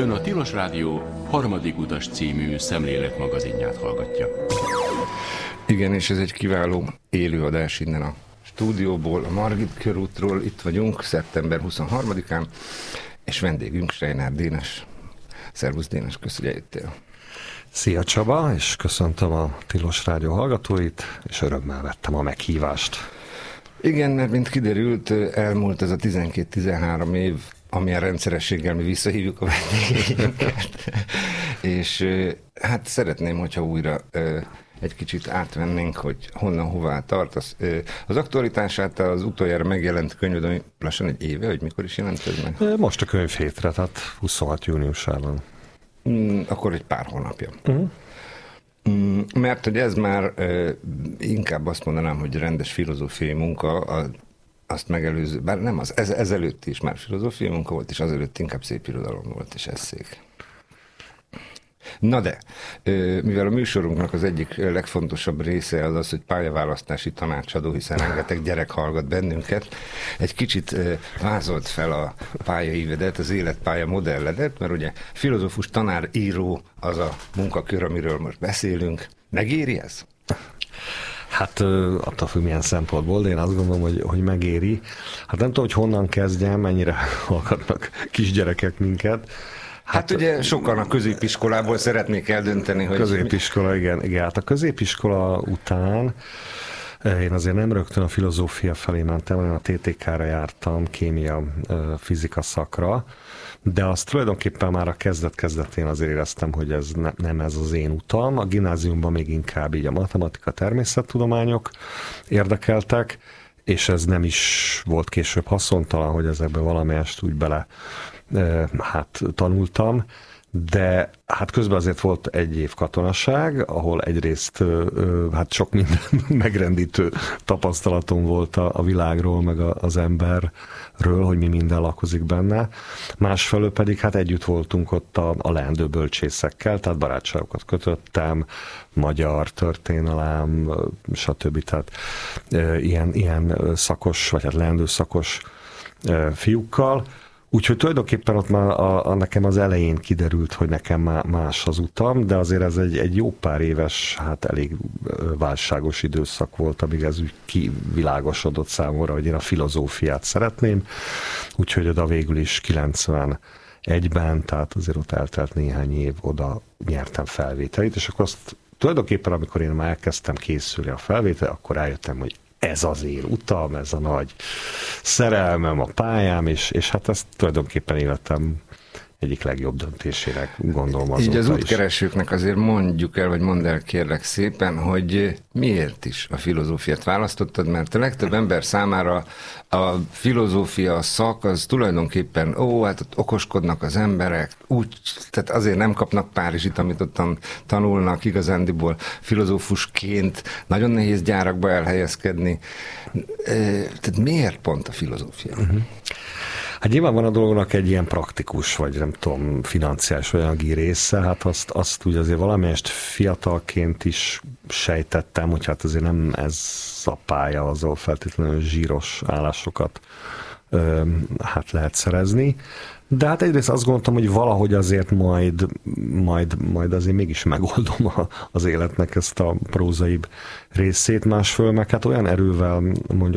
Ön a Tilos Rádió Harmadik utas című szemléletmagazinját hallgatja. Igen, és ez egy kiváló élőadás innen a stúdióból, a Margit körútról. Itt vagyunk szeptember 23-án, és vendégünk Steiner Dénes. Szervusz Dénes, köszönjük, hogy eljöttél. Szia Csaba, és köszöntöm a Tilos Rádió hallgatóit, és örömmel vettem a meghívást. Igen, mert mint kiderült, elmúlt ez a 12-13 év, amilyen rendszerességgel mi visszahívjuk a vendégeinket. És hát szeretném, hogyha újra egy kicsit átvennénk, hogy honnan, hová tartasz. Az aktualitását az utoljára megjelent könyved, ami lassan egy éve, hogy mikor is jelent ez meg? Most a könyv hétre, tehát 26 júniusában. Akkor egy pár hónapja. Mert hogy ez már inkább azt mondanám, hogy rendes filozófiai munka, azt megelőző, bár nem, ezelőtt is már filozófiai munka volt, és azelőtt inkább szép irodalom volt, és esszék. Na de, mivel a műsorunknak az egyik legfontosabb része az, hogy pályaválasztási tanácsadó, hiszen rengeteg gyerek hallgat bennünket, egy kicsit vázolt fel a pályaívedet, az életpálya modelledet, mert ugye filozófus, tanár, író az a munkakör, amiről most beszélünk. Megéri ez? Hát attól függ, milyen szempontból, de én azt gondolom, hogy megéri. Hát nem tudom, hogy honnan kezdjem, mennyire hallgatnak kisgyerekek minket. Hát ugye sokan a középiskolából szeretnék eldönteni, hogy... Középiskola, igen. Hát a középiskola után én azért nem rögtön a filozófia felé mentem, hanem a TTK-ra jártam, kémia, fizika szakra, de azt tulajdonképpen már a kezdet-kezdetén azért éreztem, hogy ez nem ez az én utam. A gimnáziumban még inkább így a matematika, természettudományok érdekeltek, és ez nem is volt később haszontalan, hogy ezekbe valamelyest úgy bele tanultam, de hát közben azért volt egy év katonaság, ahol egyrészt hát sok minden megrendítő tapasztalatom volt a világról, meg az emberről, hogy mi minden lakozik benne. Másfelől pedig hát együtt voltunk ott a leendő bölcsészekkel, tehát barátságokat kötöttem, magyar történelem, stb. Tehát ilyen szakos, vagy hát leendő szakos fiúkkal. Úgyhogy tulajdonképpen ott már nekem az elején kiderült, hogy nekem más az utam, de azért ez egy jó pár éves, hát elég válságos időszak volt, amíg ez úgy kivilágosodott számomra, hogy én a filozófiát szeretném. Úgyhogy oda végül is 91-ben, tehát azért ott eltelt néhány év, oda nyertem felvételit, és akkor azt tulajdonképpen, amikor én már elkezdtem készülni a felvétel, akkor rájöttem, hogy ez az én utam, ez a nagy szerelmem, a pályám, és hát ezt tulajdonképpen életem egyik legjobb döntésének gondolom azóta is. Így az útkeresőknek azért mondjuk el, vagy mondd el kérlek szépen, hogy miért is a filozófiát választottad, mert a legtöbb ember számára a filozófia szak az tulajdonképpen, hát ott okoskodnak az emberek, úgy, tehát azért nem kapnak Párizsit, amit ott tanulnak igazándiból filozófusként, nagyon nehéz gyárakba elhelyezkedni. Tehát miért pont a filozófia? Hát nyilván van a dolognak egy ilyen praktikus, vagy nem tudom, financiális vagy anyagi része, hát azt úgy azért valamelyest fiatalként is sejtettem, hogy hát azért nem ez a pálya, azon feltétlenül zsíros állásokat hát lehet szerezni. De hát egyrészt azt gondoltam, hogy valahogy azért majd azért mégis megoldom az életnek ezt a prózaibb részét, másföl meg hát olyan erővel mondjuk